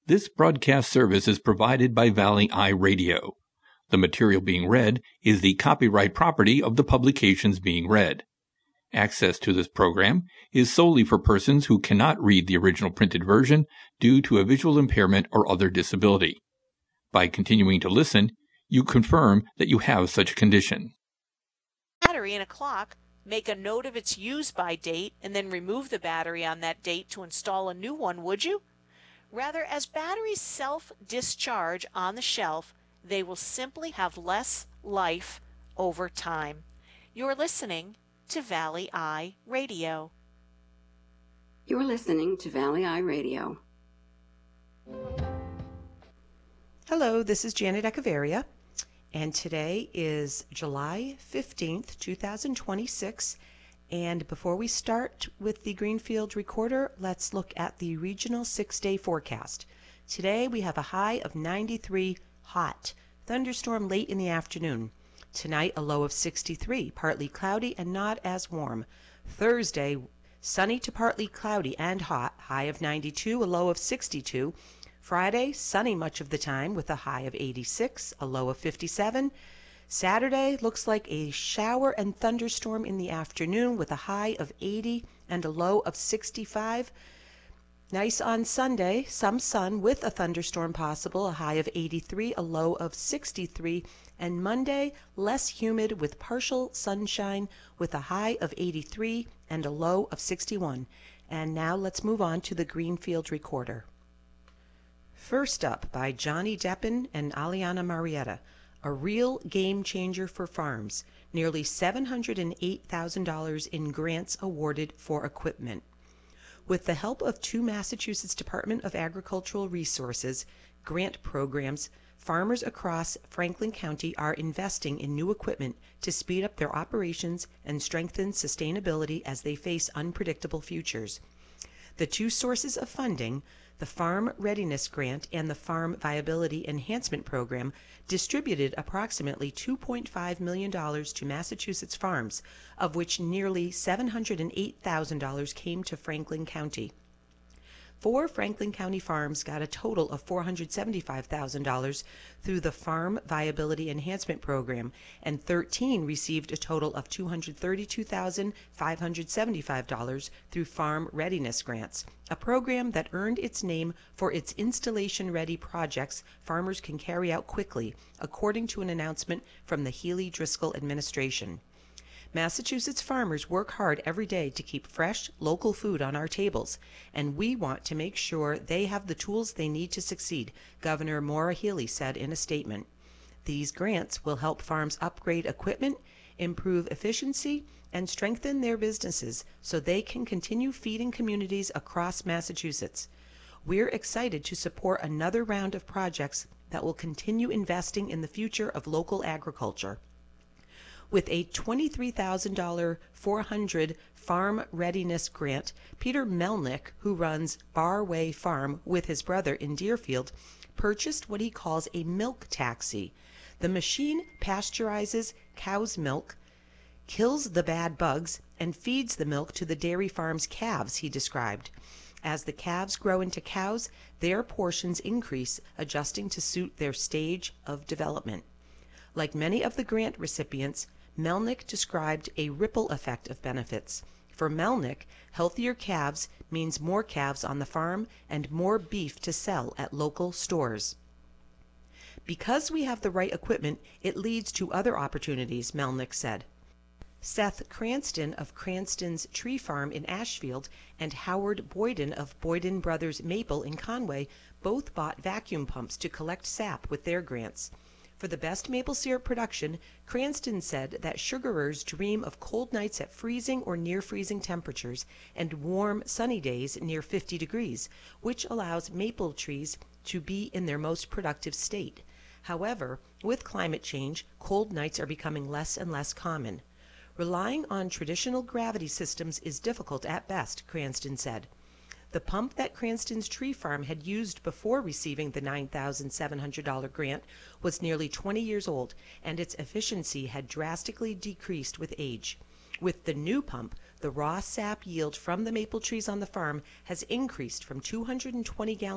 This broadcast service is provided by Valley Eye Radio. The material being read is the copyright property of the publications being read. Access to this program is solely for persons who cannot read the original printed version due to a visual impairment or other disability. By continuing to listen, you confirm that you have such a condition. Battery in a clock, make a note of its use-by date and then remove the battery on that date to install a new one, would you? Rather, as batteries self-discharge on the shelf, they will simply have less life over time. You're listening to Valley Eye Radio. You're listening to Valley Eye Radio. Hello, this is Janet Echeverria, and today is July 15th, 2026. And before we start with the Greenfield Recorder, let's look at the regional 6-day forecast. Today we have a high of 93, hot, thunderstorm late in the afternoon. Tonight a low of 63, partly cloudy and not as warm. Thursday, sunny to partly cloudy and hot, high of 92, a low of 62. Friday, sunny much of the time with a high of 86, a low of 57. Saturday looks like a shower and thunderstorm in the afternoon with a high of 80 and a low of 65. Nice on Sunday, some sun with a thunderstorm possible, a high of 83, a low of 63. And Monday, less humid with partial sunshine with a high of 83 and a low of 61. And now let's move on to the Greenfield Recorder. First up, by Johnny Deppen and Aliana Marietta. A real game changer for farms. Nearly $708,000 in grants awarded for equipment. With the help of two Massachusetts Department of Agricultural Resources grant programs, farmers across Franklin County are investing in new equipment to speed up their operations and strengthen sustainability as they face unpredictable futures. The two sources of funding, the Farm Readiness Grant and the Farm Viability Enhancement Program, distributed approximately $2.5 million to Massachusetts farms, of which nearly $708,000 came to Franklin County. 4 Franklin County farms got a total of $475,000 through the Farm Viability Enhancement Program, and 13 received a total of $232,575 through Farm Readiness Grants, a program that earned its name for its installation-ready projects farmers can carry out quickly, according to an announcement from the Healey-Driscoll administration. Massachusetts farmers work hard every day to keep fresh, local food on our tables, and we want to make sure they have the tools they need to succeed, Governor Maura Healey said in a statement. These grants will help farms upgrade equipment, improve efficiency, and strengthen their businesses so they can continue feeding communities across Massachusetts. We're excited to support another round of projects that will continue investing in the future of local agriculture. With a $23,000 400 Farm Readiness Grant, Peter Melnick, who runs Barway Farm with his brother in Deerfield, purchased what he calls a milk taxi. The machine pasteurizes cow's milk, kills the bad bugs, and feeds the milk to the dairy farm's calves, he described. As the calves grow into cows, their portions increase, adjusting to suit their stage of development. Like many of the grant recipients, Melnick described a ripple effect of benefits. For Melnick, healthier calves means more calves on the farm and more beef to sell at local stores. Because we have the right equipment, it leads to other opportunities, Melnick said. Seth Cranston of Cranston's Tree Farm in Ashfield and Howard Boyden of Boyden Brothers Maple in Conway both bought vacuum pumps to collect sap with their grants. For the best maple syrup production, Cranston said that sugarers dream of cold nights at freezing or near freezing temperatures and warm, sunny days near 50 degrees, which allows maple trees to be in their most productive state. However, with climate change, cold nights are becoming less and less common. Relying on traditional gravity systems is difficult at best, Cranston said. The pump that Cranston's Tree Farm had used before receiving the $9,700 grant was nearly 20 years old, and its efficiency had drastically decreased with age. With the new pump, the raw sap yield from the maple trees on the farm has increased from 220 gallons